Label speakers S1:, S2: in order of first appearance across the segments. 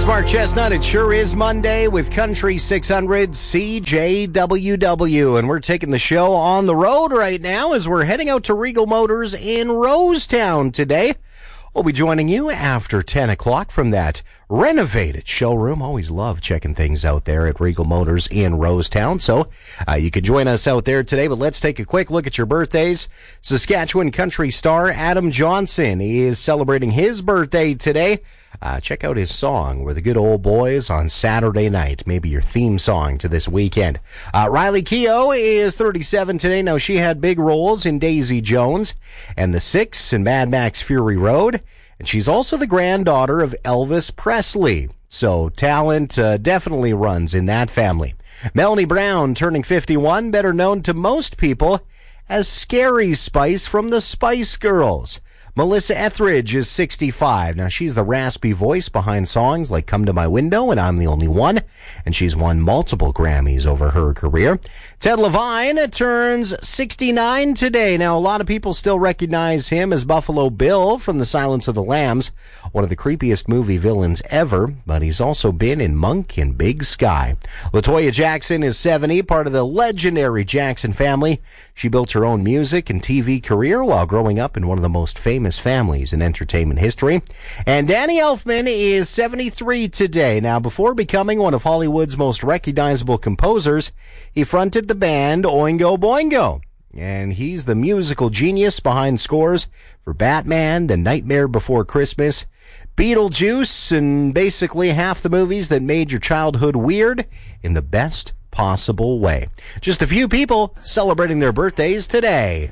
S1: It's Mark Chestnut. It sure is Monday with Country 600 CJWW. And we're taking the show on the road right now as we're heading out to Regal Motors in Rosetown today. We'll be joining you after 10 o'clock from that renovated showroom. Always love checking things out there at Regal Motors in Rosetown. So you can join us out there today, but let's take a quick look at your birthdays. Saskatchewan country star Adam Johnson is celebrating his birthday today. Check out his song, We're the Good Old Boys, on Saturday night. Maybe your theme song to this weekend. Riley Keough is 37 today. Now, she had big roles in Daisy Jones and The Six and Mad Max Fury Road. And she's also the granddaughter of Elvis Presley. So talent definitely runs in that family. Melanie Brown, turning 51, better known to most people as Scary Spice from the Spice Girls. Melissa Etheridge is 65. Now, she's the raspy voice behind songs like Come to My Window and I'm the Only One, and she's won multiple Grammys over her career. Ted Levine turns 69 today. Now, a lot of people still recognize him as Buffalo Bill from The Silence of the Lambs, one of the creepiest movie villains ever, but he's also been in Monk and Big Sky. LaToya Jackson is 70, part of the legendary Jackson family. She built her own music and TV career while growing up in one of the most famous families in entertainment history. And Danny Elfman is 73 today. Now, before becoming one of Hollywood's most recognizable composers, he fronted the band Oingo Boingo. And he's the musical genius behind scores for Batman, The Nightmare Before Christmas, Beetlejuice, and basically half the movies that made your childhood weird in the best possible way. Just a few people celebrating their birthdays today.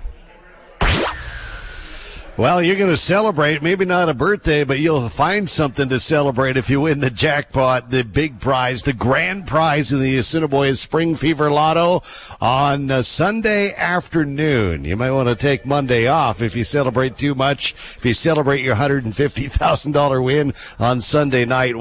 S2: Well, you're going to celebrate, maybe not a birthday, but you'll find something to celebrate if you win the jackpot, the big prize, the grand prize in the Assiniboia Spring Fever Lotto on Sunday afternoon. You might want to take Monday off if you celebrate too much. If you celebrate your $150,000 win on Sunday night,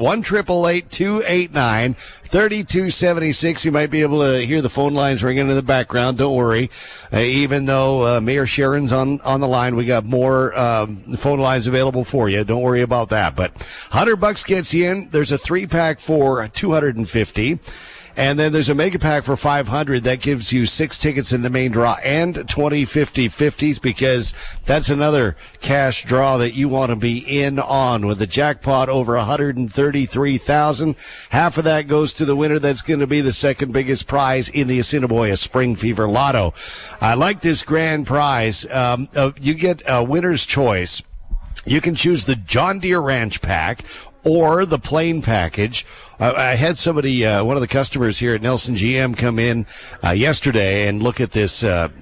S2: 1-888-289-3276. You might be able to hear the phone lines ringing in the background. Don't worry. Even though Mayor Sharon's on the line, we got more phone lines available for you. Don't worry about that. But $100 gets you in. There's a 3-pack for $250. And then there's a mega pack for $500 that gives you 6 tickets in the main draw and 20 50/50s, because that's another cash draw that you want to be in on. With the jackpot over $133,000, half of that goes to the winner. That's going to be the second biggest prize in the Assiniboia Spring Fever Lotto. I like this grand prize. You get a winner's choice. You can choose the John Deere Ranch Pack or the plain package. I had somebody, one of the customers here at Nelson GM, come in yesterday and look at this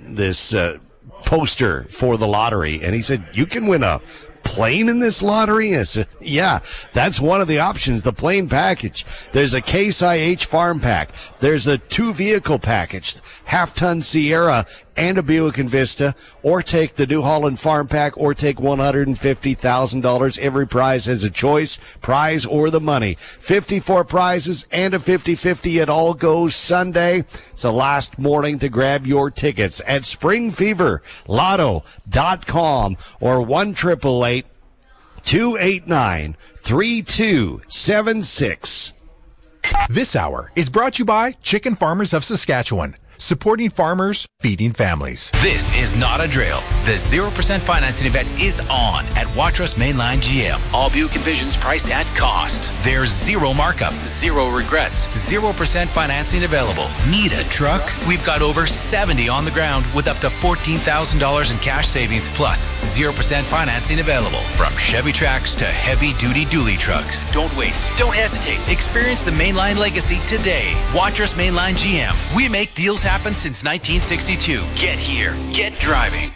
S2: poster for the lottery, and he said, "You can win a plane in this lottery?" I said, yeah, that's one of the options, the plain package. There's a Case IH farm pack. There's a 2-vehicle package, half-ton Sierra and a Buick Envista, or take the New Holland farm pack, or take $150,000. Every prize has a choice, prize or the money. 54 prizes and a 50/50. It all goes Sunday. It's the last morning to grab your tickets at springfeverlotto.com or 1-888-289-3276.
S3: This hour is brought to you by Chicken Farmers of Saskatchewan, supporting farmers, feeding families.
S4: This is not a drill. The 0% financing event is on at Watrous Mainline GM. All Buick Envisions priced at cost. There's zero markup, zero regrets, 0% financing available. Need a truck? We've got over 70 on the ground with up to $14,000 in cash savings plus 0% financing available. From Chevy Trax to heavy-duty dually trucks. Don't wait. Don't hesitate. Experience the Mainline legacy today. Watrous Mainline GM. We make deals happen since 1962. Get here. Get driving.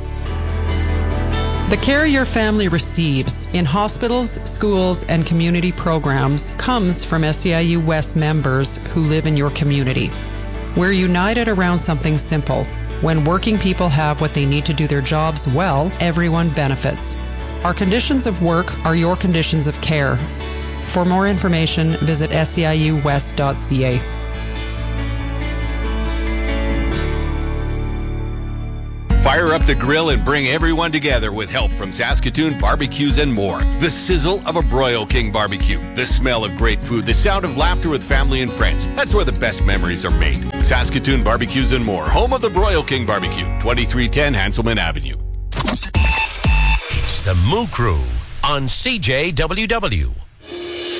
S5: The care your family receives in hospitals, schools, and community programs comes from SEIU West members who live in your community. We're united around something simple. When working people have what they need to do their jobs well, everyone benefits. Our conditions of work are your conditions of care. For more information, visit seiuwest.ca.
S6: Fire up the grill and bring everyone together with help from Saskatoon Barbecues and more. The sizzle of a Broil King barbecue, the smell of great food, the sound of laughter with family and friends. That's where the best memories are made. Saskatoon Barbecues and more, home of the Broil King Barbecue, 2310 Hanselman Avenue.
S7: It's the Moo Crew on CJWW.